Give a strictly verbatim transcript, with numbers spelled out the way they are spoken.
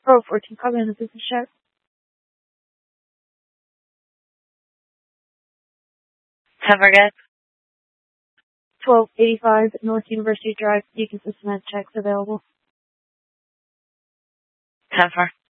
Oh, fourteen, coming in the business check. Have I got twelve eighty-five North University Drive, Beacon Systematic checks available. ten four.